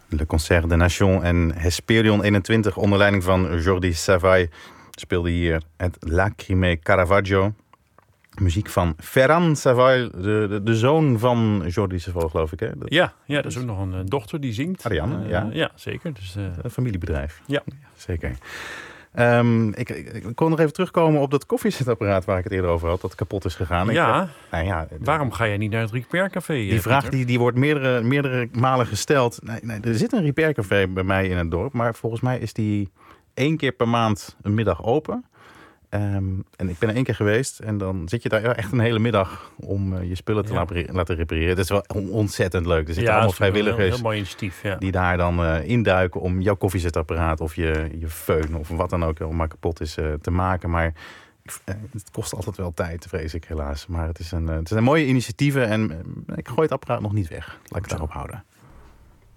Le Concert de Nation en Hesperion 21 onder leiding van Jordi Savall speelde hier het Lacrime Caravaggio. Muziek van Ferran Savall, de zoon van Jordi Savall, geloof ik. Hè? Ja, er is ook nog een dochter die zingt. Ariane, ja. Ja, zeker. Dus, een familiebedrijf. Ja. Zeker. Ik kon nog even terugkomen op dat koffiezetapparaat waar ik het eerder over had, dat kapot is gegaan. Waarom ga jij niet naar het Repair Café? Die vraag die wordt meerdere malen gesteld. Nee, er zit een Repair Café bij mij in het dorp, maar volgens mij is die 1 keer per maand een middag open. En ik ben er 1 keer geweest en dan zit je daar echt een hele middag om je spullen te laten repareren. Het is wel ontzettend leuk. Er zitten allemaal vrijwilligers een heel mooi initiatief, die daar dan induiken om jouw koffiezetapparaat of je föhn of wat dan ook maar kapot is te maken. Maar het kost altijd wel tijd, vrees ik helaas. Maar het zijn mooie initiatieven en ik gooi het apparaat nog niet weg. Laat ik het daarop houden.